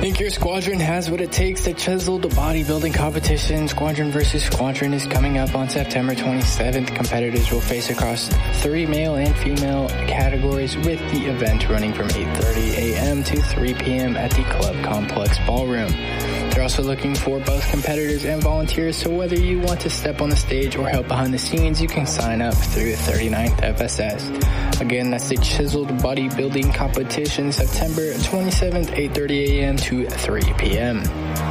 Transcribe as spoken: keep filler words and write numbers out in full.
Think your squadron has what it takes to chisel the bodybuilding competition? Squadron versus Squadron is coming up on September twenty-seventh. Competitors will face across three male and female categories, with the event running from eight thirty a.m. to three p.m. at the Club Complex Ballroom. They're also looking for both competitors and volunteers, so whether you want to step on the stage or help behind the scenes, you can sign up through thirty-ninth F S S. Again, that's the Chiseled Bodybuilding Competition, September twenty-seventh, eight thirty a.m. to three p.m.